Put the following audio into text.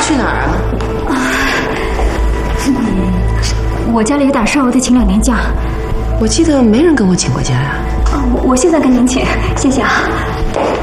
去哪儿啊？ 我家里有点事，我得请2天假。 我记得没人跟我请过假呀。 我现在跟您请，谢谢啊。